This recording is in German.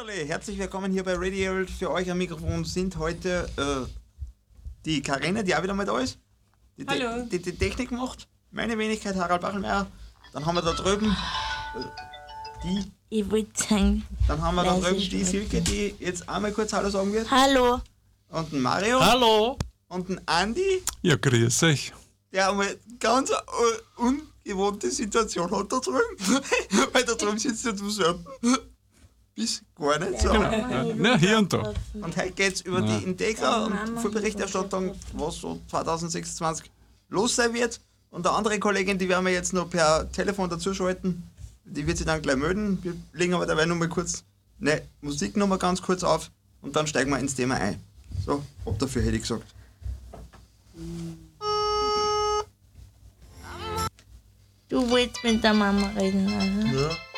Hallo, herzlich willkommen hier bei Radio World. Für euch am Mikrofon sind heute die Karina, die auch wieder mal da ist, die die Technik macht, meine Wenigkeit Harald Bachelmeier. Dann haben wir da drüben ich wollte sagen, dann haben wir da drüben die Silke, die jetzt einmal kurz Hallo sagen wird. hallo. Und ein Mario. Hallo. Und ein Andi, Ja, grüß euch. der einmal ganz ungewohnte Situation hat da drüben. Weil da drüben sitzt ja du selten. Bis gar nicht so. Ja, hier und da. Und heute geht es über die Integra und Vollberichterstattung, was so 2026 los sein wird. Und eine andere Kollegin, die werden wir jetzt noch per Telefon dazuschalten. Die wird sich dann gleich melden. Wir legen aber dabei nochmal kurz eine Musik nochmal ganz kurz auf und dann steigen wir ins Thema ein. So, ab dafür hätte ich gesagt. Du willst mit der Mama reden, also. Ja.